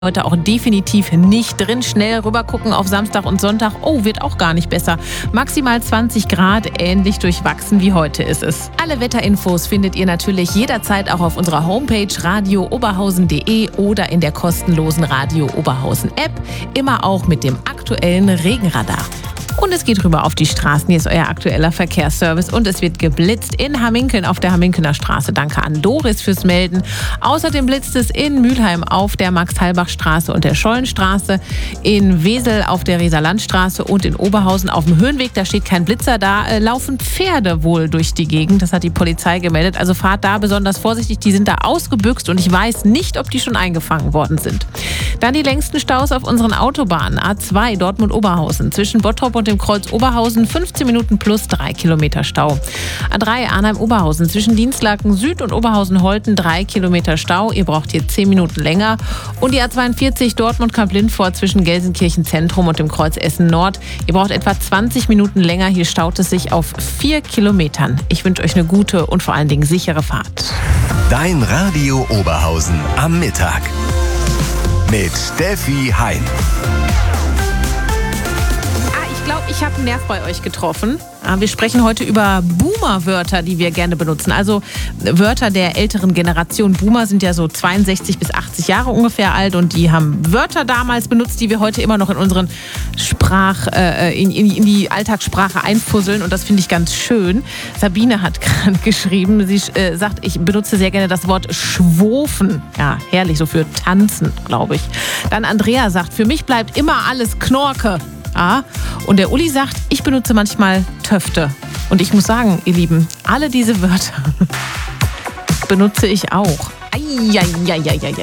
Heute auch definitiv nicht drin. Schnell rüber gucken auf Samstag und Sonntag. Oh, wird auch gar nicht besser. Maximal 20 Grad, ähnlich durchwachsen wie heute ist es. Alle Wetterinfos findet ihr natürlich jederzeit auch auf unserer Homepage radiooberhausen.de oder in der kostenlosen Radio Oberhausen App. Immer auch mit dem aktuellen Regenradar. Und es geht rüber auf die Straßen. Hier ist euer aktueller Verkehrsservice und es wird geblitzt in Hamminkeln auf der Hamminkener Straße. Danke an Doris fürs Melden. Außerdem blitzt es in Mülheim auf der Max-Halbach-Straße und der Schollenstraße, in Wesel auf der Reserlandstraße und in Oberhausen auf dem Höhenweg. Da steht kein Blitzer, da laufen Pferde wohl durch die Gegend. Das hat die Polizei gemeldet. Also fahrt da besonders vorsichtig. Die sind da ausgebüxt und ich weiß nicht, ob die schon eingefangen worden sind. Dann die längsten Staus auf unseren Autobahnen. A2 Dortmund-Oberhausen zwischen Bottrop und dem Kreuz Oberhausen 15 Minuten plus 3 Kilometer Stau. A3 Arnheim-Oberhausen zwischen Dienstlaken Süd und Oberhausen-Holten 3 Kilometer Stau. Ihr braucht hier 10 Minuten länger. Und die A42 Dortmund-Kamp-Lindfort zwischen Gelsenkirchen Zentrum und dem Kreuz Essen Nord. Ihr braucht etwa 20 Minuten länger. Hier staut es sich auf 4 Kilometern. Ich wünsche euch eine gute und vor allen Dingen sichere Fahrt. Dein Radio Oberhausen am Mittag mit Steffi Hein. Ich habe einen Nerv bei euch getroffen. Wir sprechen heute über Boomer-Wörter, die wir gerne benutzen. Also Wörter der älteren Generation. Boomer sind ja so 62 bis 80 Jahre ungefähr alt und die haben Wörter damals benutzt, die wir heute immer noch in unseren in die Alltagssprache einfusseln und das finde ich ganz schön. Sabine hat gerade geschrieben, sie sagt, ich benutze sehr gerne das Wort schwofen. Ja, herrlich, so für tanzen, glaube ich. Dann Andrea sagt, für mich bleibt immer alles Knorke. Ah, und der Uli sagt, ich benutze manchmal Töfte. Und ich muss sagen, ihr Lieben, alle diese Wörter benutze ich auch. Eieieiei.